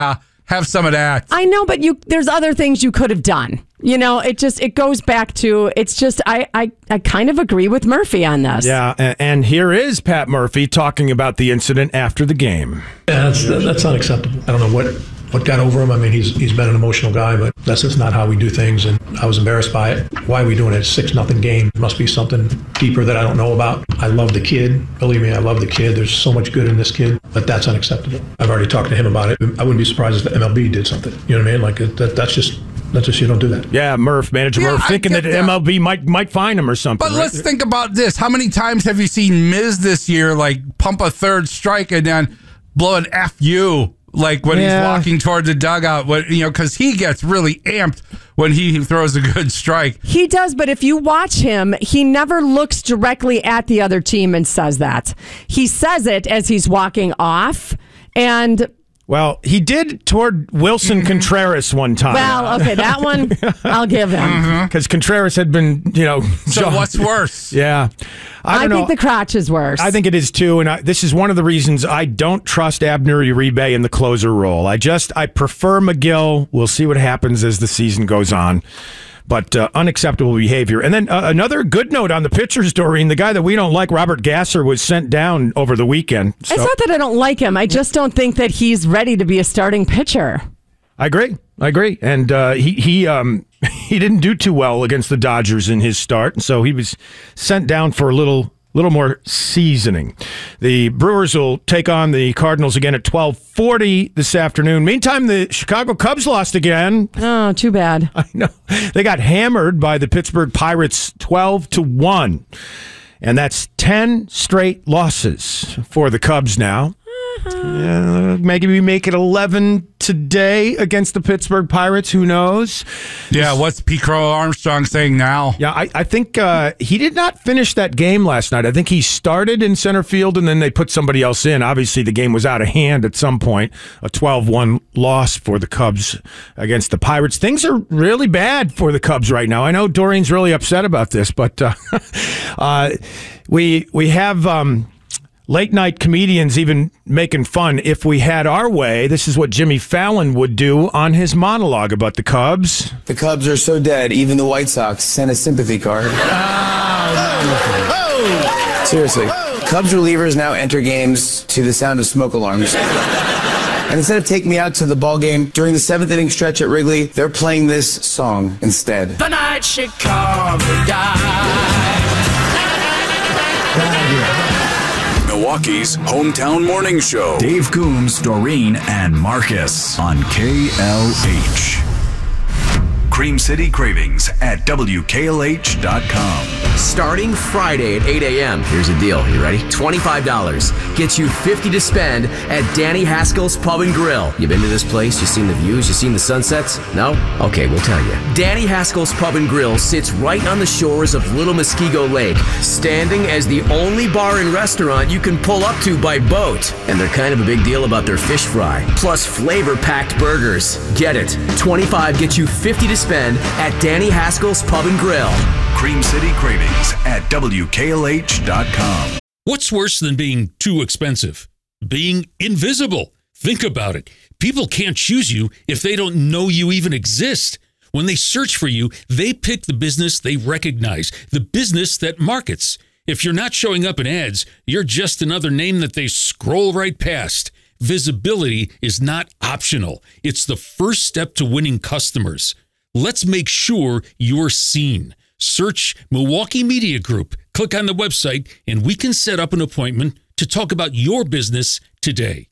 have some of that. I know, but there's other things you could have done. It goes back to, I kind of agree with Murphy on this. Yeah, and here is Pat Murphy talking about the incident after the game. Yeah, that's unacceptable. I don't know what got over him. I mean, he's been an emotional guy, but that's just not how we do things, and I was embarrassed by it. Why are we doing it? It's 6-0 game. There must be something deeper that I don't know about. I love the kid. Believe me, I love the kid. There's so much good in this kid, but that's unacceptable. I've already talked to him about it. I wouldn't be surprised if the MLB did something. You know what I mean? Like, that's just you don't do that. Yeah, Manager Murph, thinking that MLB might fine him or something. But let's think about this. How many times have you seen Miz this year, pump a third strike and then blow an FU, when he's walking toward the dugout? Because he gets really amped when he throws a good strike. He does, but if you watch him, he never looks directly at the other team and says that. He says it as he's walking off, and... Well, he did toward Wilson Contreras one time. Well, okay, that one I'll give him. Because Contreras had been, So what's worse? Yeah. I think the crotch is worse. I think it is too, and this is one of the reasons I don't trust Abner Uribe in the closer role. I prefer McGill. We'll see what happens as the season goes on. But unacceptable behavior. And then another good note on the pitchers, Doreen. The guy that we don't like, Robert Gasser, was sent down over the weekend. So. It's not that I don't like him. I just don't think that he's ready to be a starting pitcher. I agree. And he didn't do too well against the Dodgers in his start, and so he was sent down for a little more seasoning. The Brewers will take on the Cardinals again at 12:40 this afternoon. Meantime, the Chicago Cubs lost again. Oh, too bad. I know. They got hammered by the Pittsburgh Pirates 12-1. And that's 10 straight losses for the Cubs now. Maybe we make it 11 today against the Pittsburgh Pirates. Who knows? Yeah, what's Pete Crow Armstrong saying now? Yeah, I think he did not finish that game last night. I think he started in center field and then they put somebody else in. Obviously, the game was out of hand at some point. A 12-1 loss for the Cubs against the Pirates. Things are really bad for the Cubs right now. I know Doreen's really upset about this, but we have... late night comedians even making fun. If we had our way, this is what Jimmy Fallon would do on his monologue about the Cubs. The Cubs are so dead, even the White Sox sent a sympathy card. Seriously. Cubs relievers now enter games to the sound of smoke alarms. And instead of taking me out to the ball game during the 7th inning stretch at Wrigley, they're playing this song instead. The night Chicago died. Milwaukee's hometown morning show. Dave Coombs, Doreen, and Marcus on KLH. Cream City Cravings at WKLH.com. Starting Friday at 8 a.m. Here's the deal. You ready? $25 gets you $50 to spend at Danny Haskell's Pub and Grill. You been to this place? You seen the views? You seen the sunsets? No? Okay, we'll tell you. Danny Haskell's Pub and Grill sits right on the shores of Little Muskego Lake, standing as the only bar and restaurant you can pull up to by boat. And they're kind of a big deal about their fish fry, plus flavor-packed burgers. Get it? $25 gets you $50 to spend at Danny Haskell's Pub and Grill. Cream City Cravings at WKLH.com. What's worse than being too expensive? Being invisible. Think about it. People can't choose you if they don't know you even exist. When they search for you, they pick the business they recognize, the business that markets. If you're not showing up in ads, you're just another name that they scroll right past. Visibility is not optional. It's the first step to winning customers. Let's make sure you're seen. Search Milwaukee Media Group, click on the website, and we can set up an appointment to talk about your business today.